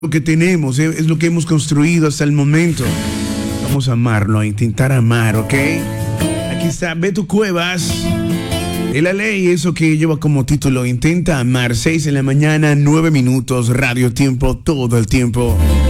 lo que tenemos, es lo que hemos construido hasta el momento. Vamos a amarlo, a intentar amar, ¿ok? Aquí está Beto Cuevas. De La Ley, eso que lleva como título Intenta Amar. 6 de la mañana, 9 minutos, Radio Tiempo, todo el tiempo.